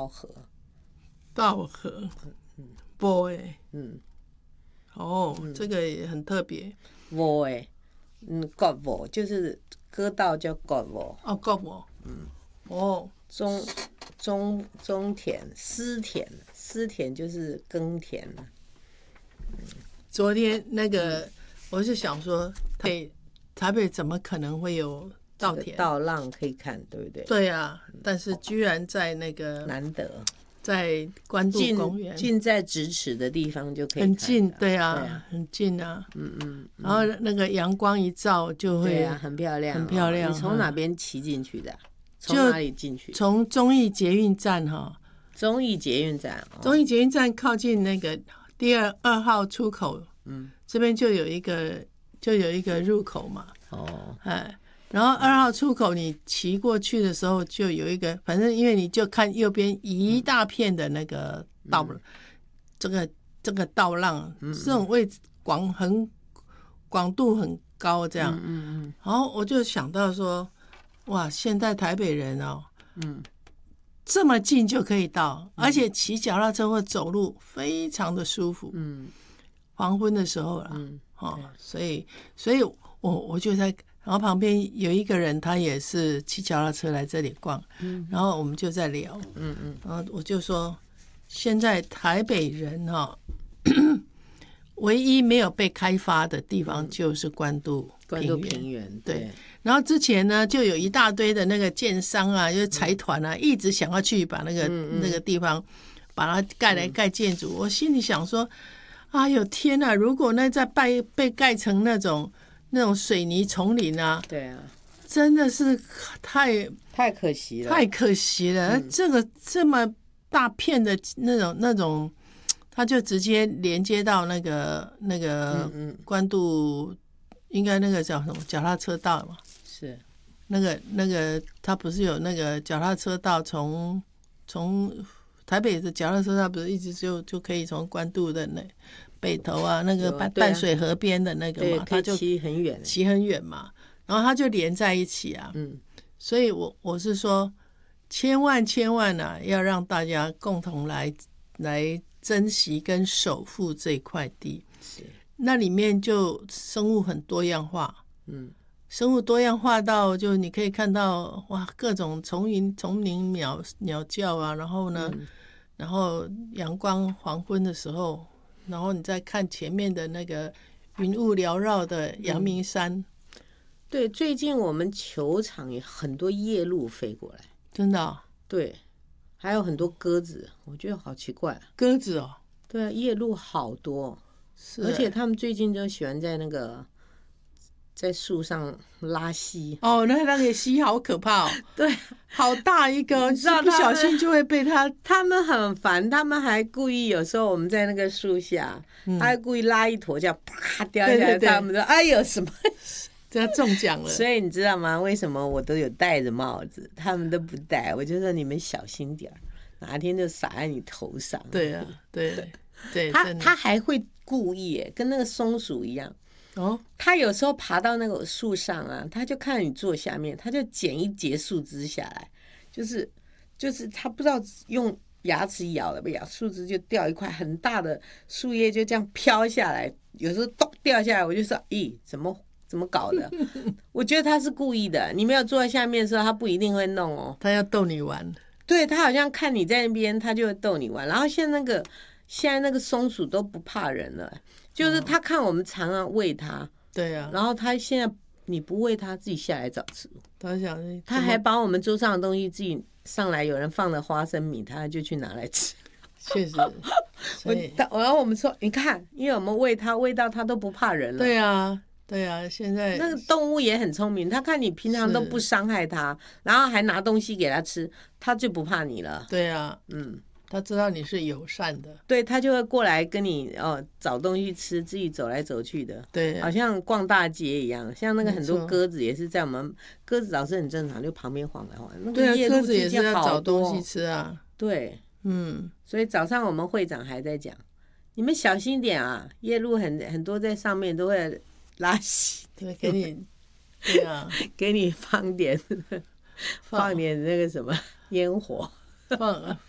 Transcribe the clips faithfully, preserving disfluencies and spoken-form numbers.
河， 稻禾，boy， 嗯， 哦，这个也很特别。 boy，嗯，割禾就是割稻叫割禾， 哦，割禾，嗯，哦， 中中中田私田，私田就是耕田了。 昨天那个，我是想说，台北台北怎么可能会有稻田、 稻浪可以看，对不对？ 对啊，但是居然在那个难得， 在关渡公园， 近在咫尺的地方就可以看， 很近，对啊， 对啊， 很近啊， 嗯嗯， 然后那个阳光一照就会， 对啊，很漂亮， 很漂亮。 你从哪边骑进去的？从哪里进去？ 从忠义捷运站哈， 忠义捷运站， 忠义捷运站靠近那个第二二号出口，嗯，这边就有一个就有一个入口嘛，哦，哎。然后二号出口，你骑过去的时候，就有一个，反正因为你就看右边一大片的那个道，嗯、这个这个道浪，嗯、这种位置广很广度很高，这样。嗯嗯嗯。然后我就想到说，哇，现在台北人哦，嗯，这么近就可以到，而且骑脚踏车或走路非常的舒服。嗯，黄昏的时候啦，嗯，哦，所以所以我我就在。然后旁边有一个人，他也是骑脚踏车来这里逛，嗯，然后我们就在聊，嗯嗯，然后我就说，现在台北人哈、哦，唯一没有被开发的地方就是关渡关渡平原，对。 对，然后之前呢，就有一大堆的那个建商啊，就是财团啊，一直想要去把那个、嗯、那个地方把它盖来盖建筑。我心里想说，哎呦天哪！如果那再被被盖成那种。那种水泥丛林啊， 对啊， 真的是太太可惜了， 太可惜了。嗯、这个这么大片的那种那种，它就直接连接到那个那个关渡，嗯嗯应该那个叫什么脚踏车道嘛？ 是那个那个，它不是有那个脚踏车道从从台北的脚踏车道，不是一直就就可以从关渡的那。北投啊，那个淡淡水河边的那个嘛， 他就骑很远， 骑很远嘛，然后它就连在一起啊。嗯，所以我我是说，千万千万啊，要让大家共同来来珍惜跟守护这块地。是，那里面就生物很多样化。嗯，生物多样化到就你可以看到哇，各种丛林丛林鸟鸟叫啊，然后呢，嗯、然后阳光黄昏的时候。然后你再看前面的那个云雾缭绕的阳明山、嗯， 对，最近我们球场也很多夜鹭飞过来， 真的、哦， 对，还有很多鸽子，我觉得好奇怪， 鸽子哦， 对啊，夜鹭好多，是，而且他们最近就喜欢在那个在树上拉稀， 哦，那那个稀好可怕哦， 对。 好大一个，不小心就会被他。 他们很烦，他们还故意有时候我们在那个树下，嗯、他还故意拉一坨，这样啪掉下来。对对对他们说：“哎呦，什么？ 这样中奖了。” 所以你知道吗？为什么我都有戴着帽子，他们都不戴？我就说你们小心点儿，哪天就洒在你头上。 对啊，对对， 他他还会故意，跟那个松鼠一样。哦，他有时候爬到那个树上啊，他就看你坐下面，他就剪一截树枝下来，就是就是他不知道用牙齿咬了不咬，树枝就掉一块很大的树叶，就这样飘下来，有时候咚掉下来，我就说，咦，怎么怎么搞的？我觉得他是故意的，你没有坐在下面的时候，他不一定会弄哦， 他要逗你玩。 对，他好像看你在那边，他就会逗你玩。然后现在那个现在那个松鼠都不怕人了。就是他看我们常常喂他， 对啊， 然后他现在你不喂他，自己下来找吃。 他想， 他还把我们桌上的东西自己上来，有人放的花生米，他就去拿来吃。 确实， 我然后我们说，你看，因为我们喂他，喂到他都不怕人了。 对啊，对啊，现在那个动物也很聪明，他看你平常都不伤害他，然后还拿东西给他吃，他就不怕你了。 对啊，嗯。他知道你是友善的， 对，他就会过来跟你哦找东西吃，自己走来走去的， 对， 好像逛大街一样。像那个很多鸽子也是在我们鸽子倒是很正常，就旁边晃来晃。那个夜鸽子也是要找东西吃啊。 对，嗯，所以早上我们会长还在讲，你们小心点啊，夜鹭很很多在上面都会拉稀， 对，给你，对啊， 给你放点放点那个什么烟火， 放。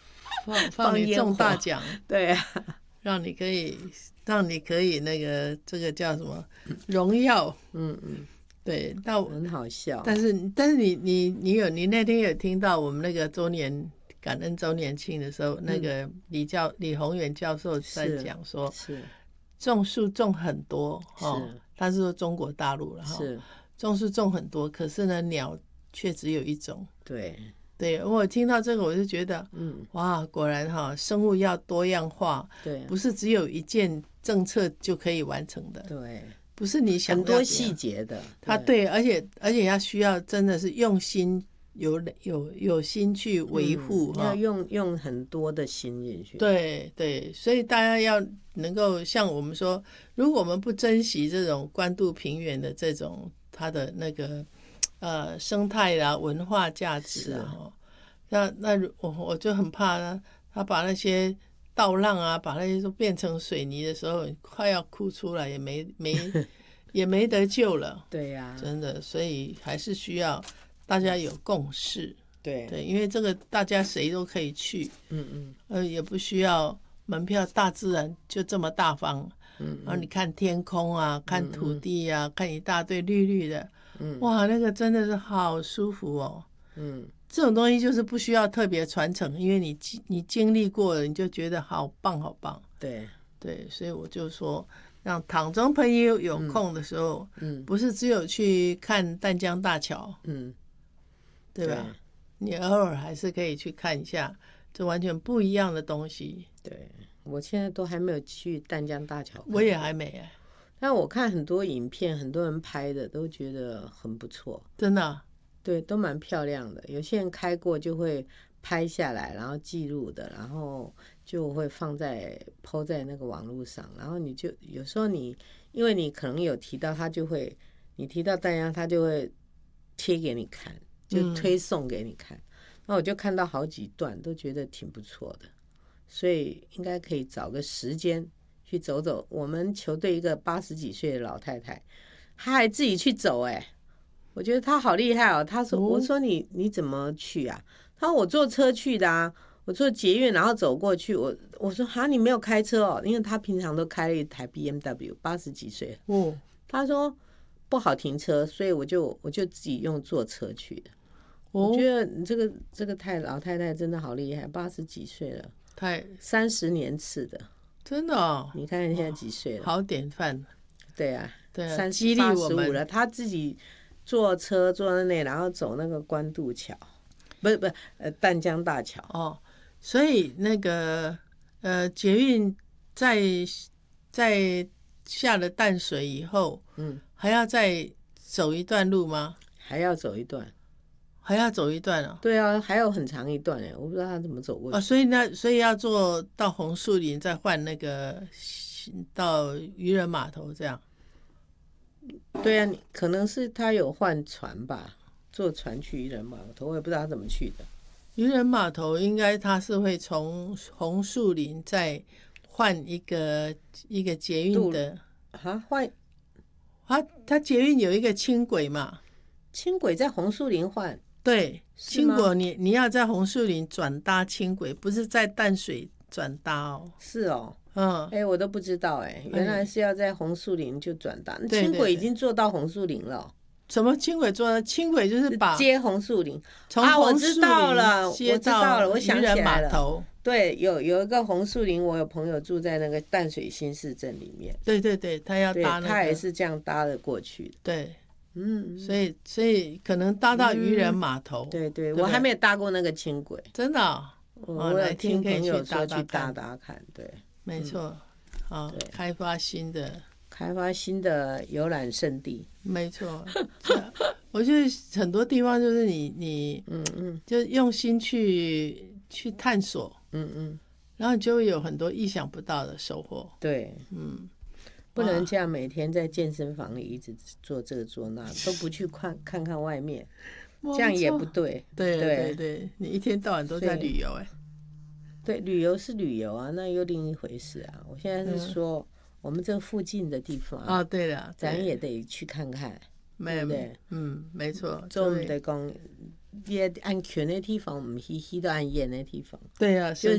放放你中大奖， 对啊， 让你可以让你可以那个这个叫什么荣耀， 嗯嗯， 对，但很好笑。 但是但是你你你有你那天有听到我们那个周年感恩周年庆的时候，嗯、那个李教李宏远教授在讲说， 是种树种很多哦，他是说中国大陆了哈，是种树种很多，可是呢鸟却只有一种， 对。 对，我听到这个我就觉得，嗯，哇，果然哈，生物要多样化， 对， 不是只有一件政策就可以完成的， 对， 不是你想很多细节的， 它对，而且而且要需要真的是用心，有有有心去维护， 嗯、要用用很多的心进去， 对对，所以大家要能够像我们说，如果我们不珍惜这种关渡平原的这种它的那个。呃，生态啦，文化价值啊，那那我我就很怕呢，他把那些稻浪啊，把那些都变成水泥的时候，快要哭出来，也没没也没得救了。 对呀、啊， 真的，所以还是需要大家有共识。 对对，因为这个大家谁都可以去， 嗯嗯， 呃，也不需要门票，大自然就这么大方。嗯，然后你看天空啊，看土地啊，嗯、看一大堆绿绿的。嗯、哇，那个真的是好舒服哦。嗯，这种东西就是不需要特别传承，因为你你经历过了，你就觉得好棒好棒。 对对，所以我就说，让唐中朋友有空的时候，嗯，不是只有去看淡江大桥，嗯，对吧？对，你偶尔还是可以去看一下，这完全不一样的东西。 对，我现在都还没有去淡江大桥， 我也还没哎。 但我看很多影片，很多人拍的都觉得很不错， 真的、啊， 对，都蛮漂亮的。有些人开过就会拍下来，然后记录的，然后就会放在 po 在那个网络上。然后你就有时候你，因为你可能有提到，他就会你提到淡江，他就会贴给你看，就推送给你看。那、嗯、我就看到好几段，都觉得挺不错的，所以应该可以找个时间。去走走，我们球队一个八十几岁的老太太，她还自己去走哎、欸，我觉得她好厉害哦。她说：“我说你你怎么去啊？”她说：“我坐车去的啊，我坐捷运然后走过去。我”我我说：“哈，你没有开车哦？因为她平常都开了一台 B M W， 八十几岁。”哦，她说不好停车，所以我就我就自己用坐车去的。我觉得你这个这个太老太太真的好厉害，八十几岁了， 太三十年次的。 真的哦， 你看你现在几岁了？ 好典范。 对啊， 对啊， 三十八十五了，他自己坐车坐在那，然后走那个关渡桥，不是不是呃淡江大桥。 哦，所以那个呃捷运在在下了淡水以后，嗯，还要再走一段路吗？ 还要走一段。 还要走一段哦。 对啊，还有很长一段哎，我不知道他怎么走过去。 哦，所以那所以要坐到红树林，再换那个到渔人码头这样。 对啊，可能是他有换船吧，坐船去渔人码头，我也不知道他怎么去的。 渔人码头应该他是会从红树林再换一个一个捷运的啊，换啊，他捷运有一个轻轨嘛， 轻轨在红树林换。 对，轻轨你你要在红树林转搭轻轨，不是在淡水转搭哦。 是哦，嗯，哎、欸，我都不知道哎、欸，原来是要在红树林就转搭。欸、轻轨已经坐到红树林了、喔。 什么轻轨坐到？轻轨就是把接红树林。 从红树林接到了，我想起来了。渔人码头。 对，有有一个红树林，我有朋友住在那个淡水新市镇里面。 对对对，他要搭、那個， 他也是这样搭的过去的。 对。嗯，所以所以可能搭到渔人码头、嗯， 对对，我还没有搭过那个轻轨， 真的、哦， 我有听朋友说去搭搭看，对， 没错，啊、嗯，开发新的， 开发新的游览胜地， 没错，我觉得很多地方就是你你嗯嗯，就用心去去探索，嗯嗯，然后你就会有很多意想不到的收获， 对，嗯。不能这样每天在健身房里一直做这个做那，都不去看看看外面，这样也不对。 对对 对, 对，你一天到晚都在旅游哎。 对，旅游是旅游啊，那又另一回事啊。我现在是说，我们这附近的地方啊、嗯哦，对了， 咱也得去看看，对不对？ 嗯，没错。 所以我们得讲，也安全的地方，我们去去到安全的地方。 对啊， 就是